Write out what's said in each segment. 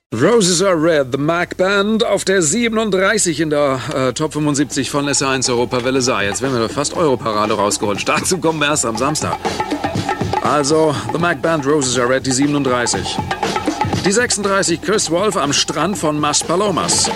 Roses Are Red, The Mac Band auf der 37 in der Top 75 von SR1 Europawelle Saar. Jetzt werden wir fast Europarade rausgeholt. Dazu kommen wir erst am Samstag. Also, The Mac Band, Roses Are Red, die 37. Die 36, Chris Wolf am Strand von Mas Palomas.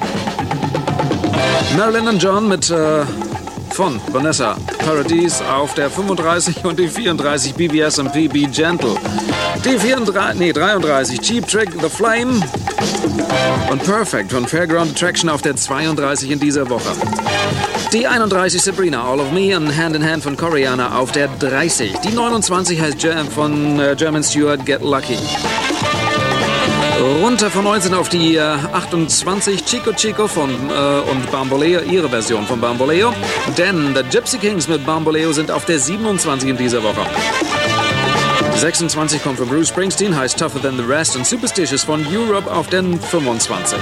Marilyn and John mit von Vanessa Paradis auf der 35 und die 34 BBS&P Be Gentle. Die 33 Cheap Trick The Flame und Perfect von Fairground Attraction auf der 32 in dieser Woche. Die 31 Sabrina All of Me und Hand in Hand von Coriana auf der 30. Die 29 heißt von German Stewart Get Lucky. Runter von 19 auf die 28 Chico Chico und Bamboleo, ihre Version von Bamboleo. Denn The Gypsy Kings mit Bamboleo sind auf der 27 in dieser Woche. Die 26 kommt von Bruce Springsteen, heißt Tougher Than the Rest und Superstitious von Europe auf den 25.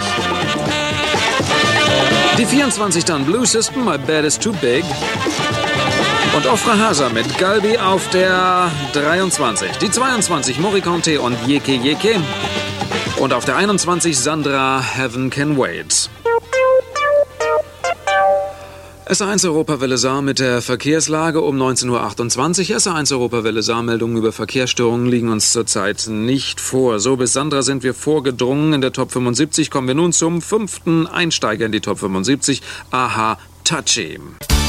Die 24 dann Blue System, My Bed Is Too Big. Und Ofra Hasa mit Galbi auf der 23. Die 22 Moriconte und Yeke Yeke. Und auf der 21 Sandra Heaven Can Wait. SR1 Europawelle Saar mit der Verkehrslage um 19.28 Uhr. SR1 Europawelle Saar, Meldungen über Verkehrsstörungen liegen uns zurzeit nicht vor. So, bis Sandra sind wir vorgedrungen. In der Top 75 kommen wir nun zum 5. Einsteiger in die Top 75. Aha, Touchy.